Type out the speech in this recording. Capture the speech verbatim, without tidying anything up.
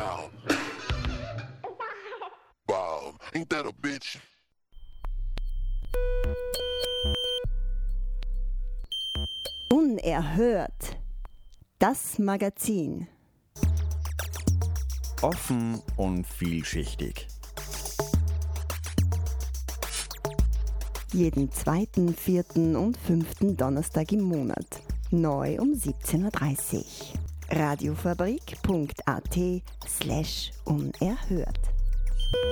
Wow. Wow. Ain't that a bitch? Unerhört. Das Magazin. Offen und vielschichtig. Jeden zweiten, vierten und fünften Donnerstag im Monat. Neu um siebzehn Uhr dreißig. radiofabrik punkt at slash unerhört.